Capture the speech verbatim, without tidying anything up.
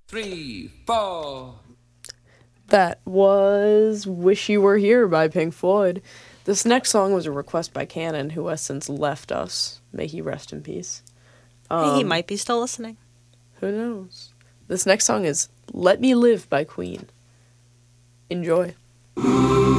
three, four. That was Wish You Were Here by Pink Floyd. This next song was a request by Cannon, who has since left us. May he rest in peace. Um, hey, he Um, might be still listening. Who knows? This next song is Let Me Live by Queen. Enjoy.